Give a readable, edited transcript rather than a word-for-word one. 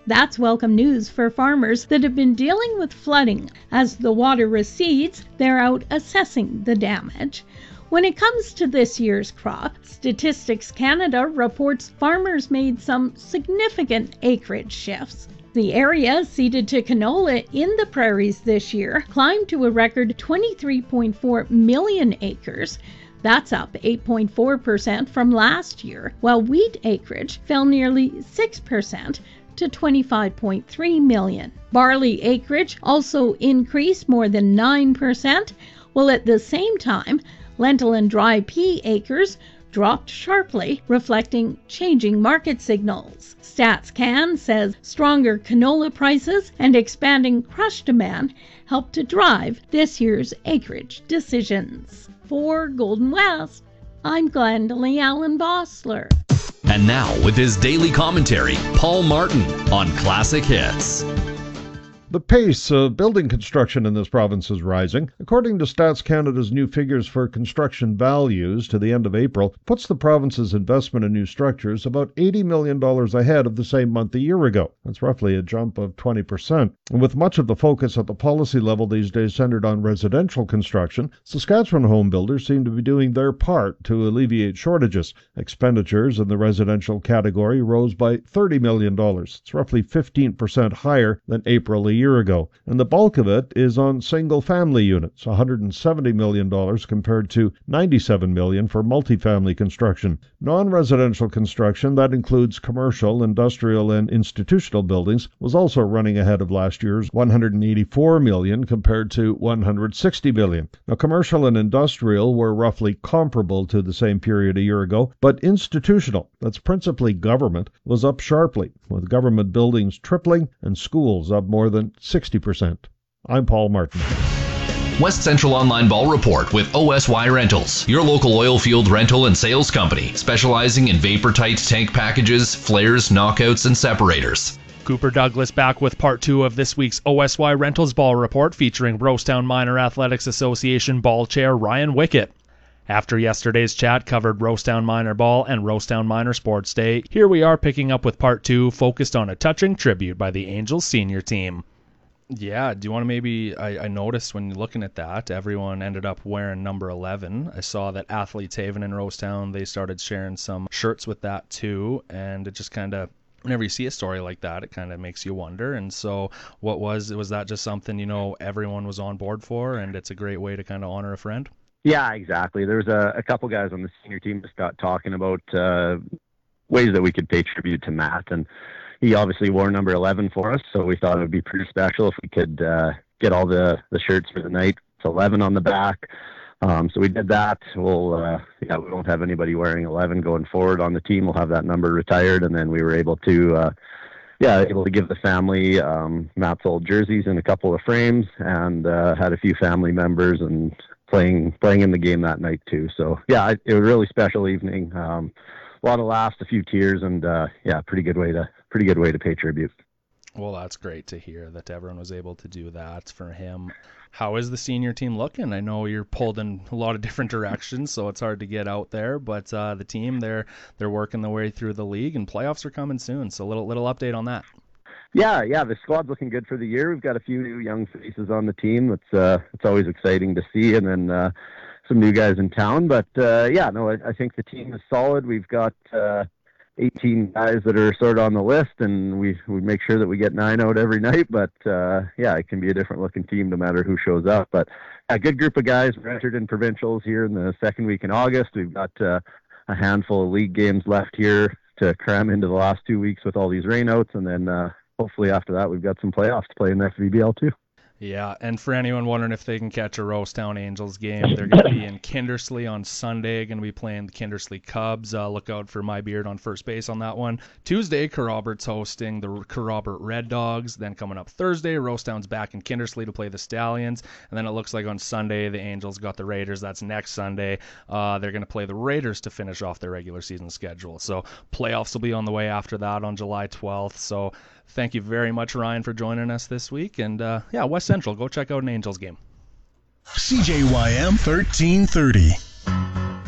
That's welcome news for farmers that have been dealing with flooding. As the water recedes, they're out assessing the damage. When it comes to this year's crop, Statistics Canada reports farmers made some significant acreage shifts. The area ceded to canola in the prairies this year climbed to a record 23.4 million acres. That's up 8.4% from last year, while wheat acreage fell nearly 6% to 25.3 million. Barley acreage also increased more than 9%, while at the same time, lentil and dry pea acres dropped sharply, reflecting changing market signals. StatsCan says stronger canola prices and expanding crush demand helped to drive this year's acreage decisions. For Golden West, I'm Glendalee Allen Bossler. And now, with his daily commentary, Paul Martin on Classic Hits. The pace of building construction in this province is rising. According to Stats Canada's new figures for construction values to the end of April, puts the province's investment in new structures about $80 million ahead of the same month a year ago. That's roughly a jump of 20%. And with much of the focus at the policy level these days centered on residential construction, Saskatchewan home builders seem to be doing their part to alleviate shortages. Expenditures in the residential category rose by $30 million. It's roughly 15% higher than April a year ago, and the bulk of it is on single-family units, $170 million compared to $97 million for multifamily construction. Non-residential construction, that includes commercial, industrial, and institutional buildings, was also running ahead of last year's $184 million compared to $160 million. Now, commercial and industrial were roughly comparable to the same period a year ago, but institutional, that's principally government, was up sharply, with government buildings tripling and schools up more than 60%. I'm Paul Martin. West Central Online Ball Report with OSY Rentals, your local oil field rental and sales company, specializing in vapor-tight tank packages, flares, knockouts, and separators. Cooper Douglas back with part 2 of this week's OSY Rentals Ball Report featuring Rosetown Minor Athletics Association ball chair Ryan Wickett. After yesterday's chat covered Rosetown Minor Ball and Rosetown Minor Sports Day, here we are picking up with part 2 focused on a touching tribute by the Angels senior team. Yeah, do you want to maybe, I noticed when looking at that, everyone ended up wearing number 11. I saw that Athletes Haven in Rosetown, they started sharing some shirts with that too, and it just kind of, whenever you see a story like that, it kind of makes you wonder. And so was that just something, everyone was on board for, and it's a great way to kind of honor a friend? Yeah, exactly. There was a couple guys on the senior team just got talking about ways that we could pay tribute to Matt, and he obviously wore number 11 for us, so we thought it would be pretty special if we could get all the shirts for the night. It's 11 on the back. So we did that. We won't have anybody wearing 11 going forward on the team. We'll have that number retired, and then we were able to give the family Matt's old jerseys in a couple of frames, and had a few family members and playing in the game that night too. So yeah, it was a really special evening. A lot of laughs, a few tears, and pretty good way to pay tribute. Well, that's great to hear that everyone was able to do that for him. How is the senior team looking? I know you're pulled in a lot of different directions, so it's hard to get out there, but the team, they're working their way through the league, and playoffs are coming soon, so little update on that. Yeah, the squad's looking good for the year. We've got a few new young faces on the team. It's always exciting to see, and then some new guys in town. But I think the team is solid. We've got 18 guys that are sort of on the list, and we make sure that we get 9 out every night. But it can be a different looking team no matter who shows up. But a good group of guys. We're entered in provincials here in the second week in August. We've got a handful of league games left here to cram into the last 2 weeks with all these rainouts, and then hopefully after that we've got some playoffs to play in the FVBL too. Yeah, and for anyone wondering if they can catch a Rosetown Angels game, they're going to be in Kindersley on Sunday, going to be playing the Kindersley Cubs. Look out for my beard on first base on that one. Tuesday, Kerrobert's hosting the Kerrobert Red Dogs. Then coming up Thursday, Rosetown's back in Kindersley to play the Stallions. And then it looks like on Sunday, the Angels got the Raiders. That's next Sunday. They're going to play the Raiders to finish off their regular season schedule. So playoffs will be on the way after that on July 12th. So thank you very much, Ryan, for joining us this week. And West Central, go check out an Angels game. CJYM 1330.